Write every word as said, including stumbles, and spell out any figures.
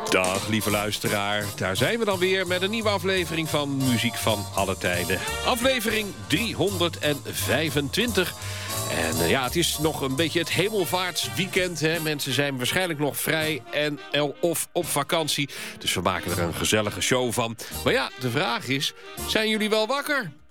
Dag lieve luisteraar, daar zijn we dan weer met een nieuwe aflevering van Muziek van Alle Tijden. Aflevering driehonderdvijfentwintig. En uh, ja, het is nog een beetje het hemelvaartsweekend. Hè? Mensen zijn waarschijnlijk nog vrij en of op vakantie. Dus we maken er een gezellige show van. Maar ja, de vraag is, zijn jullie wel wakker?